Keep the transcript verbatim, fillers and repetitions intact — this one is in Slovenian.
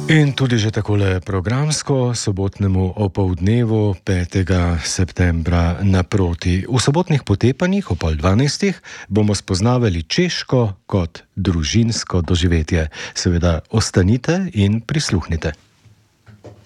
In tudi že takole programsko, sobotnemu opoldnevu petega septembra naproti. V sobotnih potepanjih o pol dvanajstih bomo spoznavali Češko kot družinsko doživetje. Seveda ostanite in prisluhnite.